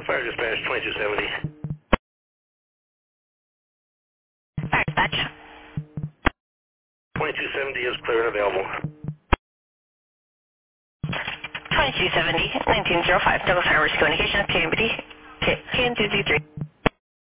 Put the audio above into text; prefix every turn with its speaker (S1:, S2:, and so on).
S1: Fire dispatch 2270.
S2: Fire dispatch.
S1: 2270 is clear and available.
S2: 2270, 1905, Douglas Harbors Communications, KMBD, KN223.